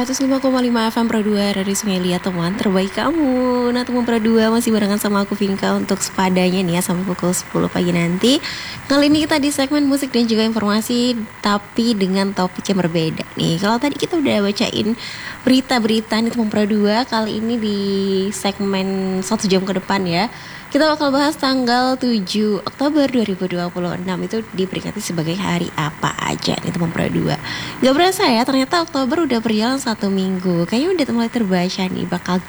105,5 FM Pro 2 dari Sungai Liat, teman terbaik kamu. Nah, teman Pro 2 masih barengan sama aku Vinka untuk sepadanya nih ya sampai pukul 10 pagi nanti. Kali ini kita di segmen musik dan juga informasi, tapi dengan topik yang berbeda nih. Kalau tadi kita udah bacain berita-berita nih teman Pro 2, kali ini di segmen 1 jam ke depan ya, kita bakal bahas tanggal 7 Oktober 2026 itu diperingati sebagai hari apa aja nih teman Pro 2. Gak berasa ya, ternyata Oktober udah berjalan 1 minggu. Kayaknya udah mulai terbaca nih bakal